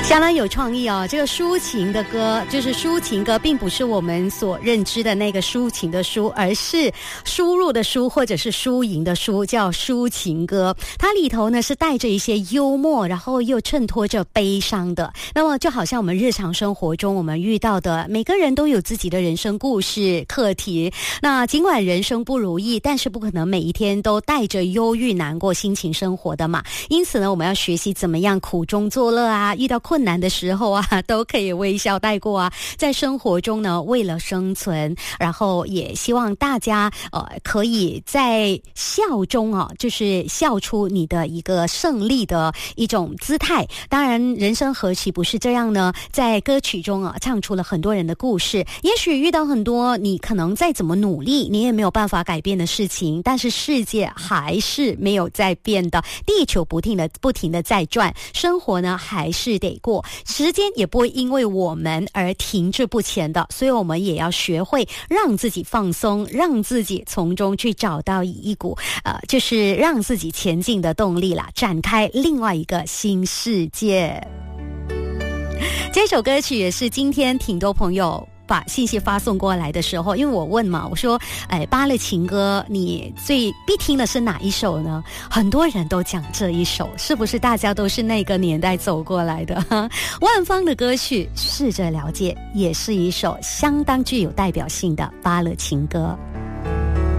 相当有创意哦。这个抒情的歌，就是抒情歌，并不是我们所认知的那个抒情的抒，而是输入的输，或者是输赢的输，叫抒情歌。它里头呢是带着一些幽默，然后又衬托着悲伤的。那么就好像我们日常生活中我们遇到的，每个人都有自己的人生故事课题。那尽管人生不如意，但是不可能每一天都带着忧郁难过心情生活的嘛。因此呢，我们要学习怎么样苦中作乐啊，遇到困难的时候啊，都可以微笑带过啊。在生活中呢，为了生存，然后也希望大家可以在笑中啊，就是笑出你的一个胜利的一种姿态。当然，人生何其不是这样呢？在歌曲中啊，唱出了很多人的故事。也许遇到很多你可能再怎么努力，你也没有办法改变的事情，但是世界还是没有在变的，地球不停的在转，生活呢还是得过，时间也不会因为我们而停滞不前的，所以我们也要学会让自己放松，让自己从中去找到一股就是让自己前进的动力啦，展开另外一个新世界。这首歌曲也是今天挺多朋友把信息发送过来的时候，因为我问嘛，我说芭乐情歌你最必听的是哪一首呢？很多人都讲这一首，是不是大家都是那个年代走过来的？万芳的歌曲《试着了解》也是一首相当具有代表性的芭乐情歌。